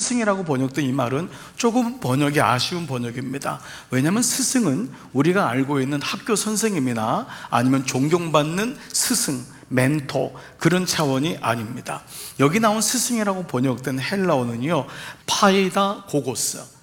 스승이라고 번역된 이 말은 조금 번역이 아쉬운 번역입니다. 왜냐하면 스승은 우리가 알고 있는 학교 선생님이나 아니면 존경받는 스승, 멘토, 그런 차원이 아닙니다. 여기 나온 스승이라고 번역된 헬라어는요, 파이다 고고스,